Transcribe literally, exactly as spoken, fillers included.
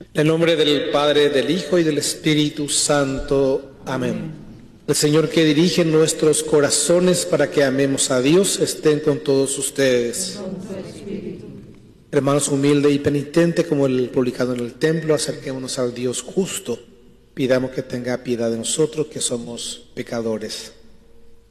En el nombre del Padre, del Hijo y del Espíritu Santo. Amén. El Señor que dirige nuestros corazones para que amemos a Dios, estén con todos ustedes. Hermanos humildes y penitentes como el publicado en el templo, acerquémonos al Dios justo. Pidamos que tenga piedad de nosotros que somos pecadores.